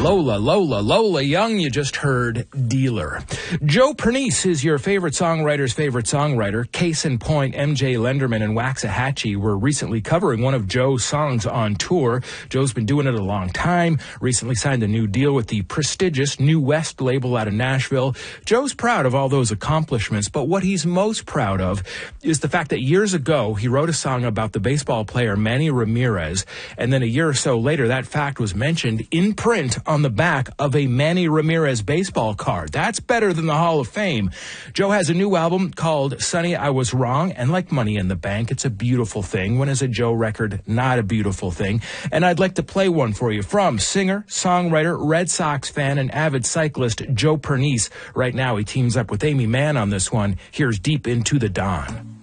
Lola Young, you just heard Dealer. Joe Pernice is your favorite songwriter's favorite songwriter. Case in point, MJ Lenderman and Waxahachie were recently covering one of Joe's songs on tour. Joe's been doing it a long time, recently signed a new deal with the prestigious New West label out of Nashville. Joe's proud of all those accomplishments, but what he's most proud of is the fact that years ago he wrote a song about the baseball player Manny Ramirez, and then a year or so later that fact was mentioned in print on the back of a Manny Ramirez baseball card. That's better than the Hall of Fame. Joe has a new album called Sonny, I Was Wrong, and like Money in the Bank, it's a beautiful thing. When is a Joe record not a beautiful thing? And I'd like to play one for you from singer, songwriter, Red Sox fan, and avid cyclist Joe Pernice. Right now he teams up with Amy Mann on this one. Here's Deep Into the Dawn.